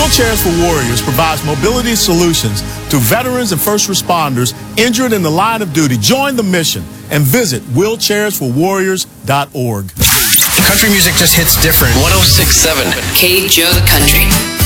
Wheelchairs for Warriors provides mobility solutions to veterans and first responders injured in the line of duty. Join the mission and visit wheelchairsforwarriors.org. Country music just hits different. 106.7 KJOY Country.